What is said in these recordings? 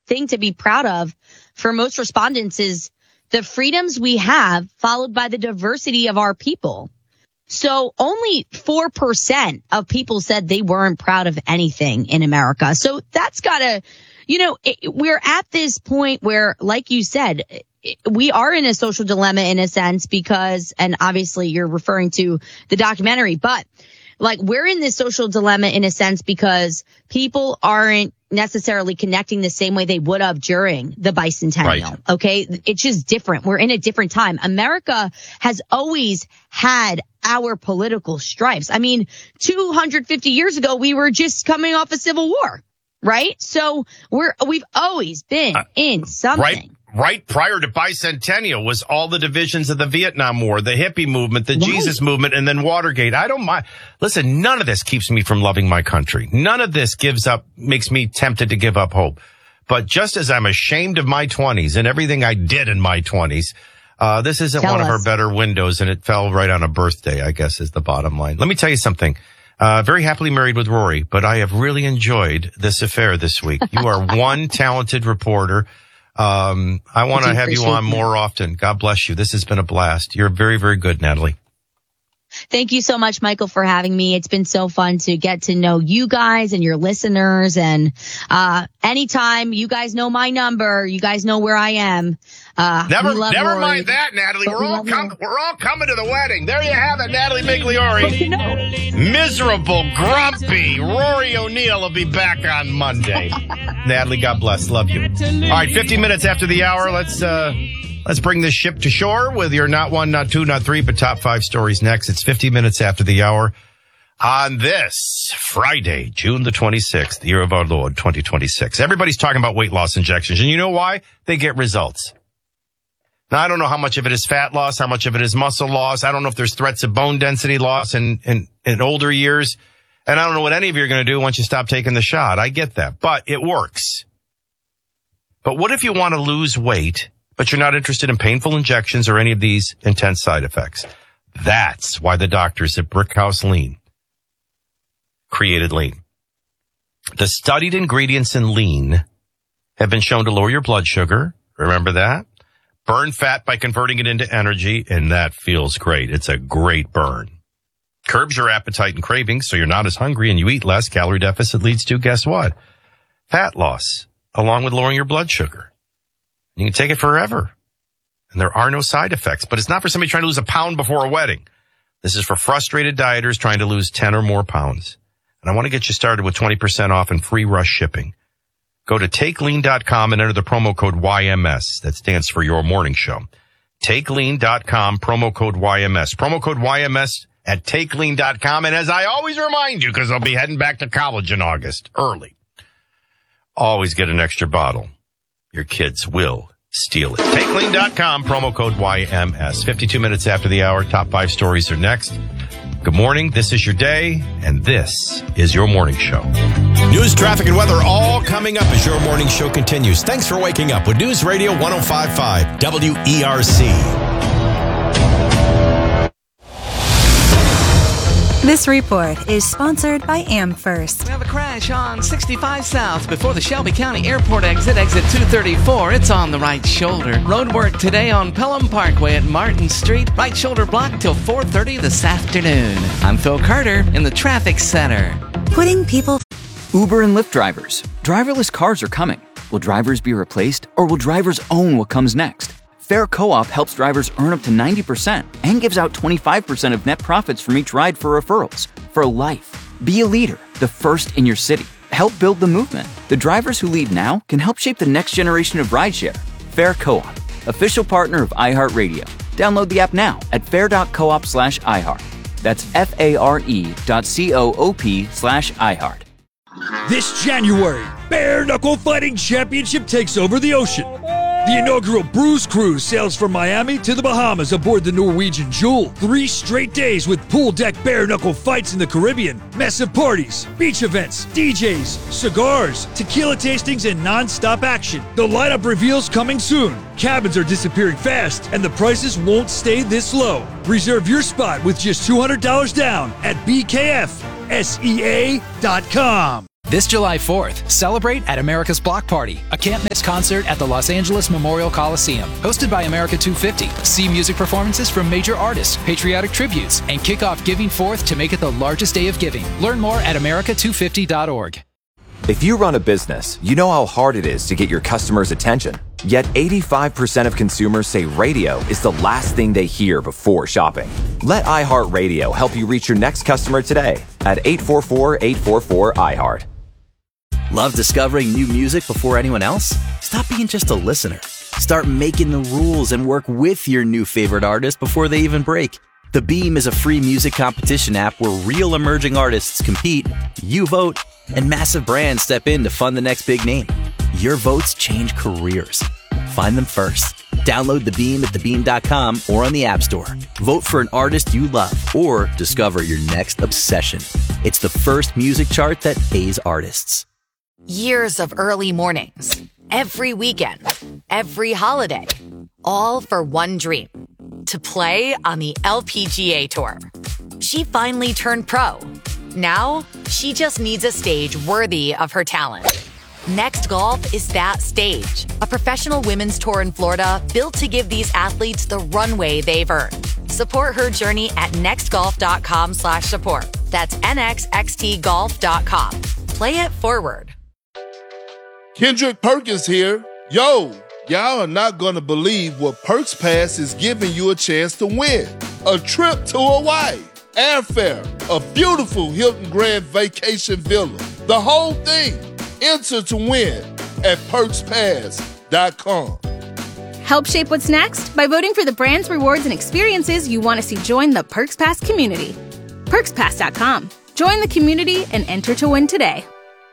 thing to be proud of for most respondents is the freedoms we have, followed by the diversity of our people. So only 4% of people said they weren't proud of anything in America. So that's gotta, we're at this point where, like you said, we are in a social dilemma in a sense because, and obviously you're referring to the documentary, but like we're in this social dilemma in a sense because people aren't necessarily connecting the same way they would have during the bicentennial. Right. Okay. It's just different. We're in a different time. America has always had our political strifes. I mean, 250 years ago, we were just coming off a civil war, right? So we've always been in something. Right prior to bicentennial was all the divisions of the Vietnam War, the hippie movement, the Jesus movement, and then Watergate. I don't mind. Listen, none of this keeps me from loving my country. None of this makes me tempted to give up hope. But just as I'm ashamed of my 20s and everything I did in my 20s, this isn't one of our better windows, and it fell right on a birthday, I guess, is the bottom line. Let me tell you something. Very happily married with Rory, but I have really enjoyed this affair this week. You are one talented reporter. I want to have you on more often. God bless you. This has been a blast. You're very, very good, Natalie. Thank you so much, Michael, for having me. It's been so fun to get to know you guys and your listeners. And anytime, you guys know my number. You guys know where I am. Never mind that, Natalie. We're all coming to the wedding. There you have it, Natalie Migliore. Miserable, grumpy Rory O'Neill will be back on Monday. Natalie, God bless. Love you. All right, 50 minutes after the hour. Let's bring this ship to shore with your not one, not two, not three, but top 5 stories next. It's 50 minutes after the hour on this Friday, June the 26th, the year of our Lord, 2026. Everybody's talking about weight loss injections, and you know why? They get results. Now, I don't know how much of it is fat loss, how much of it is muscle loss. I don't know if there's threats of bone density loss in older years. And I don't know what any of you are going to do once you stop taking the shot. I get that, but it works. But what if you want to lose weight, but you're not interested in painful injections or any of these intense side effects? That's why the doctors at Brickhouse Lean created Lean. The studied ingredients in Lean have been shown to lower your blood sugar. Remember that? Burn fat by converting it into energy, and that feels great. It's a great burn. Curbs your appetite and cravings so you're not as hungry and you eat less. Calorie deficit leads to, guess what? Fat loss, along with lowering your blood sugar. You can take it forever, and there are no side effects. But it's not for somebody trying to lose a pound before a wedding. This is for frustrated dieters trying to lose 10 or more pounds. And I want to get you started with 20% off and free rush shipping. Go to TakeLean.com and enter the promo code YMS. That stands for Your Morning Show. TakeLean.com, promo code YMS. Promo code YMS at TakeLean.com. And as I always remind you, because I'll be heading back to college in August, early, always get an extra bottle. Your kids will steal it. TakeLean.com, promo code YMS. 52 minutes after the hour, top 5 stories are next. Good morning. This is your day, and this is Your Morning Show. News, traffic, and weather all coming up as Your Morning Show continues. Thanks for waking up with News Radio 105.5 WERC. This report is sponsored by AmFirst. We have a crash on 65 South before the Shelby County Airport exit 234. It's on the right shoulder. Road work today on Pelham Parkway at Martin Street. Right shoulder blocked till 4:30 this afternoon. I'm Phil Carter in the traffic center. Putting people... Uber and Lyft drivers. Driverless cars are coming. Will drivers be replaced, or will drivers own what comes next? Fair Co-op helps drivers earn up to 90% and gives out 25% of net profits from each ride for referrals. For life. Be a leader, the first in your city. Help build the movement. The drivers who lead now can help shape the next generation of rideshare. Fair Co-op, official partner of iHeartRadio. Download the app now at fair.coop/iHeart. That's FARE.coop/iHeart. This January, Bare Knuckle Fighting Championship takes over the ocean. The inaugural Bruise Cruise sails from Miami to the Bahamas aboard the Norwegian Jewel. 3 straight days with pool deck bare knuckle fights in the Caribbean, massive parties, beach events, DJs, cigars, tequila tastings, and non-stop action. The lineup reveals coming soon. Cabins are disappearing fast, and the prices won't stay this low. Reserve your spot with just $200 down at BKFSEA.com. This July 4th, celebrate at America's Block Party, a can't-miss concert at the Los Angeles Memorial Coliseum. Hosted by America 250. See music performances from major artists, patriotic tributes, and kick off Giving Forth to make it the largest day of giving. Learn more at america250.org. If you run a business, you know how hard it is to get your customers' attention. Yet 85% of consumers say radio is the last thing they hear before shopping. Let iHeartRadio help you reach your next customer today at 844-844-iHeart. Love discovering new music before anyone else? Stop being just a listener. Start making the rules and work with your new favorite artist before they even break. The Beam is a free music competition app where real emerging artists compete, you vote, and massive brands step in to fund the next big name. Your votes change careers. Find them first. Download The Beam at thebeam.com or on the App Store. Vote for an artist you love or discover your next obsession. It's the first music chart that pays artists. Years of early mornings, every weekend, every holiday, all for one dream, to play on the LPGA Tour. She finally turned pro. Now, she just needs a stage worthy of her talent. Next Golf is that stage, a professional women's tour in Florida built to give these athletes the runway they've earned. Support her journey at nextgolf.com/support. That's nxxtgolf.com. Play it forward. Kendrick Perkins here. Yo, y'all are not going to believe what Perks Pass is giving you a chance to win. A trip to Hawaii, airfare, a beautiful Hilton Grand Vacation Villa, the whole thing. Enter to win at PerksPass.com. Help shape what's next by voting for the brands, rewards, and experiences you want to see join the Perks Pass community. PerksPass.com. Join the community and enter to win today.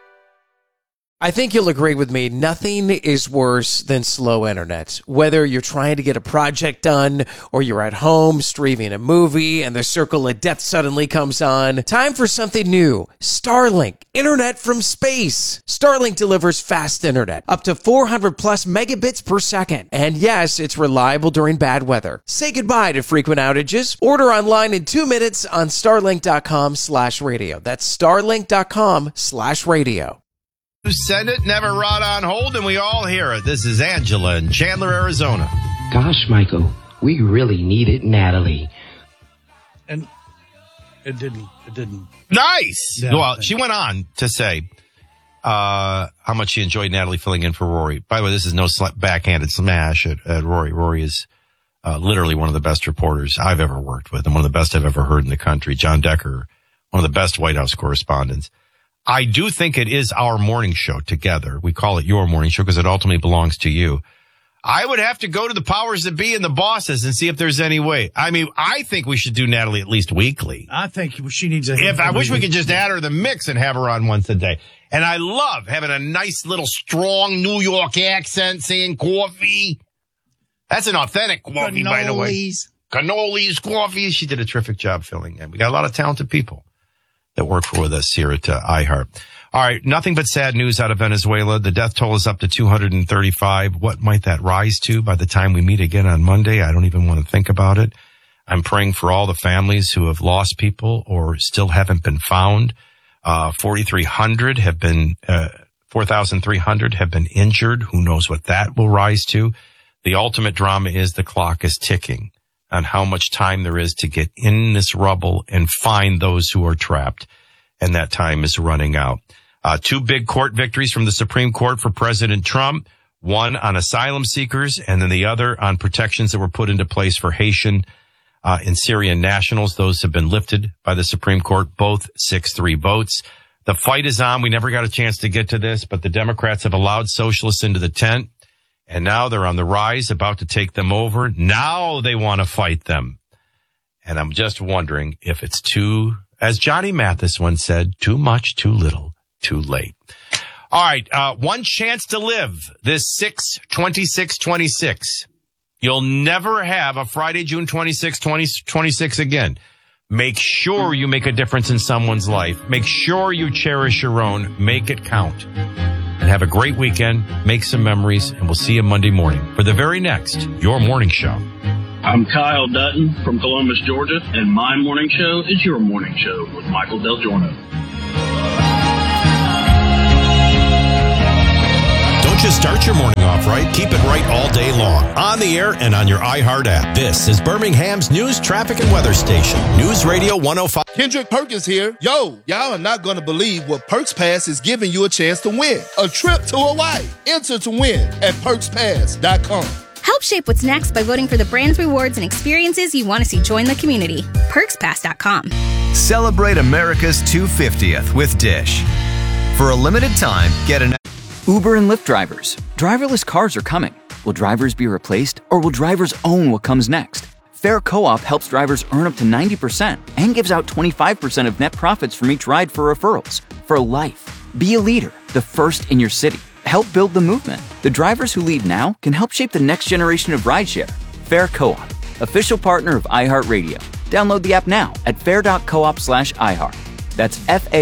I think you'll agree with me. Nothing is worse than slow internet. Whether you're trying to get a project done or you're at home streaming a movie and the circle of death suddenly comes on. Time for something new. Starlink. Internet from space. Starlink delivers fast internet. Up to 400 plus megabits per second. And yes, it's reliable during bad weather. Say goodbye to frequent outages. Order online in 2 minutes on starlink.com/radio. That's starlink.com/radio. Who said it? Never rot on hold, and we all hear it. This is Angela in Chandler, Arizona. Gosh, Michael, we really needed Natalie. And it didn't. Nice. Yeah, well, she went on to say how much she enjoyed Natalie filling in for Rory. By the way, this is no backhanded smash at Rory. Rory is literally one of the best reporters I've ever worked with and one of the best I've ever heard in the country. John Decker, one of the best White House correspondents. I do think it is our morning show together. We call it your morning show because it ultimately belongs to you. I would have to go to the powers that be and the bosses and see if there's any way. I mean, I think we should do Natalie at least weekly. I think she needs I wish we could just add her to the mix and have her on once a day. And I love having a nice little strong New York accent saying coffee. That's an authentic coffee, by the way. Cannolis, coffee. She did a terrific job filling in. We got a lot of talented people that work with us here at iHeart. All right, nothing but sad news out of Venezuela. The death toll is up to 235. What might that rise to by the time we meet again on Monday? I don't even want to think about it. I'm praying for all the families who have lost people or still haven't been found. 4,300 have been, 4,300 have been injured. Who knows what that will rise to? The ultimate drama is the clock is ticking on how much time there is to get in this rubble and find those who are trapped. And that time is running out. 2 big court victories from the Supreme Court for President Trump, one on asylum seekers and then the other on protections that were put into place for Haitian and Syrian nationals. Those have been lifted by the Supreme Court, both 6-3 votes. The fight is on. We never got a chance to get to this, but the Democrats have allowed socialists into the tent. And now they're on the rise, about to take them over. Now they want to fight them. And I'm just wondering if it's too, as Johnny Mathis once said, too much, too little, too late. All right. One chance to live this 6/26/26. You'll never have a Friday, June 26, 2026 again. Make sure you make a difference in someone's life. Make sure you cherish your own. Make it count. And have a great weekend, make some memories, and we'll see you Monday morning for the very next Your Morning Show. I'm Kyle Dutton from Columbus, Georgia, and my morning show is Your Morning Show with Michael Del Giorno. Don't just start your morning off right, keep it right all day long. On the air and on your iHeart app. This is Birmingham's news, traffic, and weather station. News Radio 105. Kendrick Perkins here. Yo, y'all are not going to believe what Perks Pass is giving you a chance to win. A trip to Hawaii. Enter to win at PerksPass.com. Help shape what's next by voting for the brands, rewards, and experiences you want to see join the community. PerksPass.com. Celebrate America's 250th with Dish. For a limited time, get an... Uber and Lyft drivers. Driverless cars are coming. Will drivers be replaced, or will drivers own what comes next? Fair Co-op helps drivers earn up to 90% and gives out 25% of net profits from each ride for referrals. For life. Be a leader, the first in your city. Help build the movement. The drivers who lead now can help shape the next generation of rideshare. Fair Co-op, official partner of iHeartRadio. Download the app now at fair.coop/iHeart. That's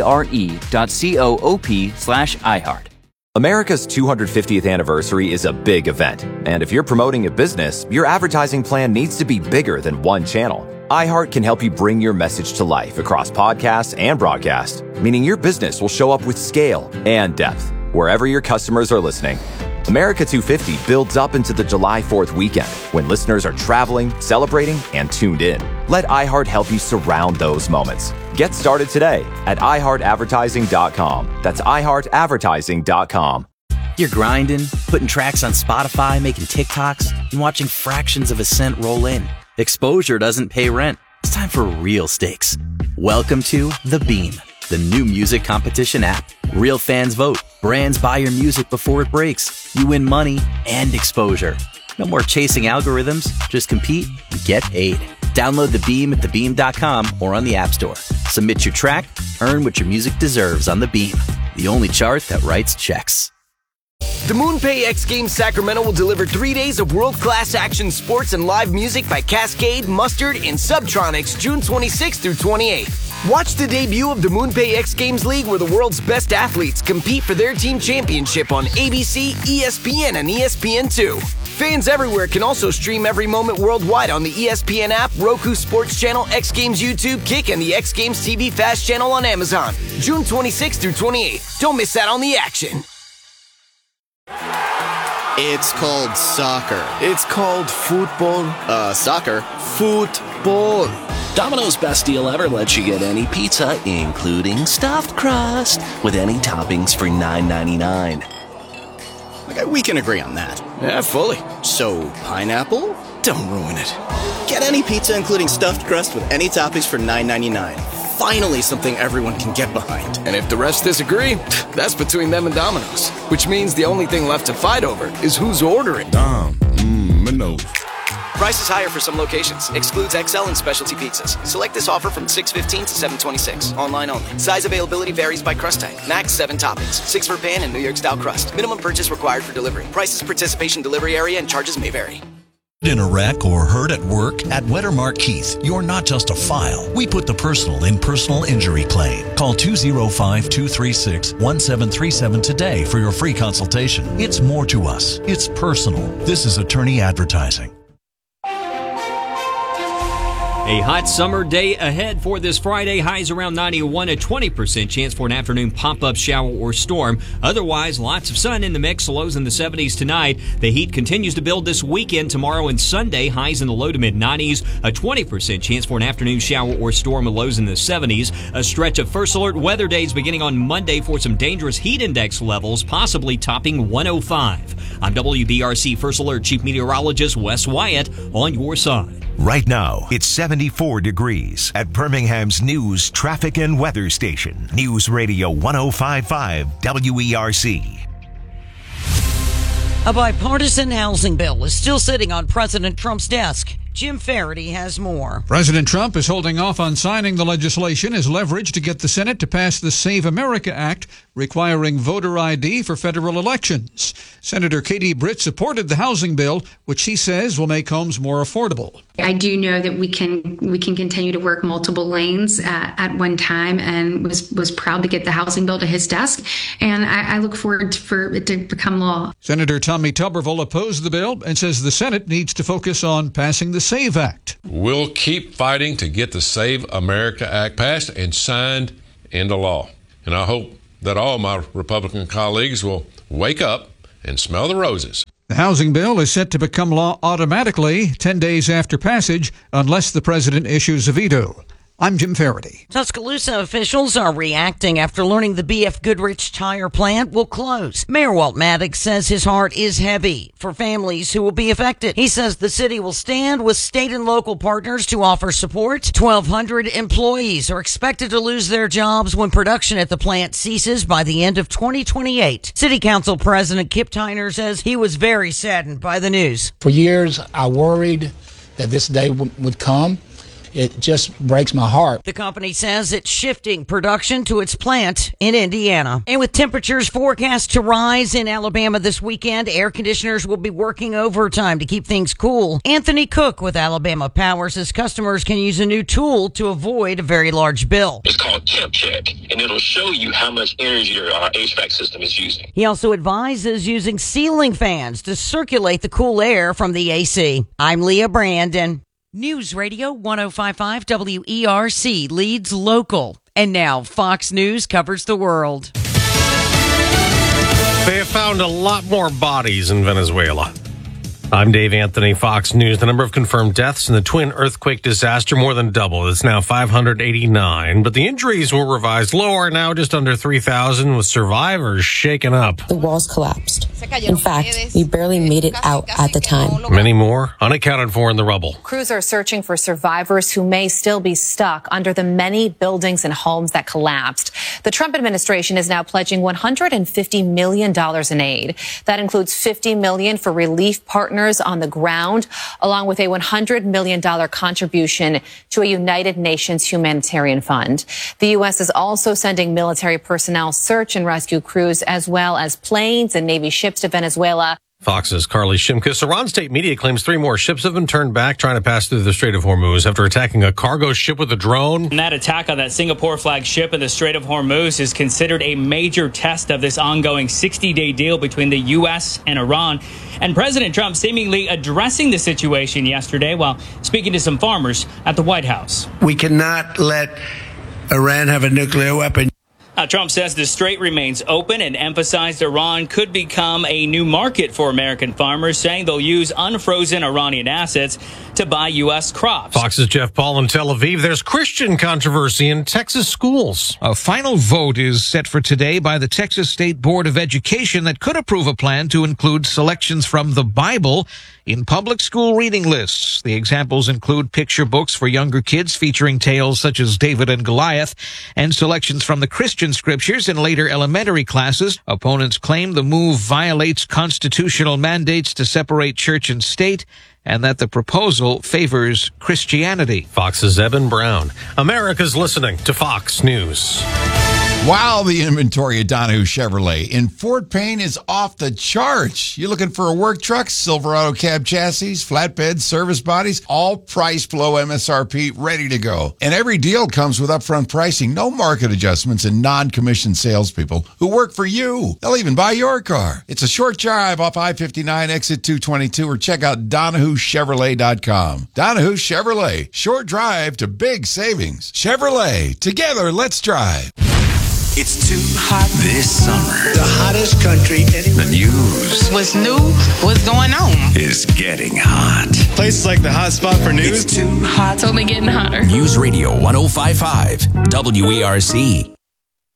FARE.coop/iHeart. America's 250th anniversary is a big event, and if you're promoting a business, your advertising plan needs to be bigger than one channel. iHeart can help you bring your message to life across podcasts and broadcast, meaning your business will show up with scale and depth wherever your customers are listening. America 250 builds up into the July 4th weekend when listeners are traveling, celebrating, and tuned in. Let iHeart help you surround those moments. Get started today at iHeartAdvertising.com. That's iHeartAdvertising.com. You're grinding, putting tracks on Spotify, making TikToks, and watching fractions of a cent roll in. Exposure doesn't pay rent. It's time for real stakes. Welcome to The Beam, the new music competition app. Real fans vote. Brands buy your music before it breaks. You win money and exposure. No more chasing algorithms. Just compete and get paid. Download The Beam at thebeam.com or on the App Store. Submit your track, earn what your music deserves on The Beam, the only chart that writes checks. The MoonPay X Games Sacramento will deliver 3 days of world-class action sports and live music by Cascade, Mustard, and Subtronics June 26th through 28th. Watch the debut of the MoonPay X Games League where the world's best athletes compete for their team championship on ABC, ESPN, and ESPN2. Fans everywhere can also stream every moment worldwide on the ESPN app, Roku Sports Channel, X Games YouTube, Kick, and the X Games TV Fast Channel on Amazon. June 26th through 28th. Don't miss out on the action. It's called soccer. It's called football. Soccer. Football. Domino's Best Deal Ever lets you get any pizza, including stuffed crust, with any toppings for $9.99. Okay, we can agree on that. Yeah, fully. So, pineapple? Don't ruin it. Get any pizza, including stuffed crust, with any toppings for $9.99. Finally, something everyone can get behind. And if the rest disagree, that's between them and Domino's. Which means the only thing left to fight over is who's ordering. Domino's. Price is higher for some locations. Excludes XL and specialty pizzas. Select this offer from 6/15 to 7/26. Online only. Size availability varies by crust type. Max 7 toppings. 6 for pan and New York style crust. Minimum purchase required for delivery. Prices, participation, delivery area, and charges may vary. In a wreck or hurt at work? At Wettermark Keith, you're not just a file. We put the personal in personal injury claim. Call 205-236-1737 today for your free consultation. It's more to us. It's personal. This is Attorney Advertising. A hot summer day ahead for this Friday. Highs around 91, a 20% chance for an afternoon pop-up shower or storm. Otherwise, lots of sun in the mix. Lows in the 70s tonight. The heat continues to build this weekend. Tomorrow and Sunday, highs in the low to mid-90s. A 20% chance for an afternoon shower or storm with lows in the 70s. A stretch of first alert weather days beginning on Monday for some dangerous heat index levels, possibly topping 105. I'm WBRC First Alert Chief Meteorologist Wes Wyatt on your side. Right now, it's 74 degrees at Birmingham's news, traffic, and weather station. News Radio 105.5 WERC. A bipartisan housing bill is still sitting on President Trump's desk. Jim Faraday has more. President Trump is holding off on signing the legislation as leverage to get the Senate to pass the Save America Act, requiring voter ID for federal elections. Senator Katie Britt supported the housing bill, which she says will make homes more affordable. I do know that we can continue to work multiple lanes at one time, and was proud to get the housing bill to his desk, and I look forward for it to become law. Senator Tommy Tuberville opposed the bill and says the Senate needs to focus on passing the SAVE Act. We'll keep fighting to get the Save America Act passed and signed into law. And I hope that all my Republican colleagues will wake up and smell the roses. The housing bill is set to become law automatically 10 days after passage unless the president issues a veto. I'm Jim Faraday. Tuscaloosa officials are reacting after learning the B.F. Goodrich tire plant will close. Mayor Walt Maddox says his heart is heavy for families who will be affected. He says the city will stand with state and local partners to offer support. 1,200 employees are expected to lose their jobs when production at the plant ceases by the end of 2028. City Council President Kip Tyner says he was very saddened by the news. For years, I worried that this day would come. It just breaks my heart. The company says it's shifting production to its plant in Indiana. And with temperatures forecast to rise in Alabama this weekend, air conditioners will be working overtime to keep things cool. Anthony Cook with Alabama Power says customers can use a new tool to avoid a very large bill. It's called Temp Check, and it'll show you how much energy your HVAC system is using. He also advises using ceiling fans to circulate the cool air from the AC. I'm Leah Brandon. News Radio 105.5 WERC leads local. And now Fox News covers the world. They have found a lot more bodies in Venezuela. I'm Dave Anthony, Fox News. The number of confirmed deaths in the twin earthquake disaster more than doubled. It's now 589, but the injuries were revised lower, now just under 3,000, with survivors shaken up. The walls collapsed. In fact, we barely made it out at the time. Many more unaccounted for in the rubble. Crews are searching for survivors who may still be stuck under the many buildings and homes that collapsed. The Trump administration is now pledging $150 million in aid. That includes $50 million for relief partners on the ground, along with a $100 million contribution to a United Nations humanitarian fund. The U.S. is also sending military personnel, search and rescue crews, as well as planes and Navy ships to Venezuela. Fox's Carly Shimkus. Iran state media claims 3 more ships have been turned back trying to pass through the Strait of Hormuz after attacking a cargo ship with a drone. And that attack on that Singapore flag ship in the Strait of Hormuz is considered a major test of this ongoing 60-day deal between the U.S. and Iran. And President Trump seemingly addressing the situation yesterday while speaking to some farmers at the White House. We cannot let Iran have a nuclear weapon. Trump says the strait remains open and emphasized Iran could become a new market for American farmers, saying they'll use unfrozen Iranian assets to buy U.S. crops. Fox's Jeff Paul in Tel Aviv. There's Christian controversy in Texas schools. A final vote is set for today by the Texas State Board of Education that could approve a plan to include selections from the Bible in public school reading lists. The examples include picture books for younger kids featuring tales such as David and Goliath, and selections from the Christian scriptures in later elementary classes. Opponents claim the move violates constitutional mandates to separate church and state, and that the proposal favors Christianity. Fox's Eben Brown. America's listening to Fox News. Wow, the inventory at Donahue Chevrolet in Fort Payne is off the charts. You looking for a work truck, Silverado cab chassis, flatbeds, service bodies, all priced below MSRP, ready to go. And every deal comes with upfront pricing, no market adjustments, and non-commissioned salespeople who work for you. They'll even buy your car. It's a short drive off I-59 exit 222, or check out DonahueChevrolet.com. Donahue Chevrolet, short drive to big savings. Chevrolet, together, let's drive. It's too hot this summer. The hottest country anywhere. The news. What's new? What's going on? Is getting hot. Places like the hot spot for news. It's too hot. It's only getting hotter. News Radio 105.5 WERC.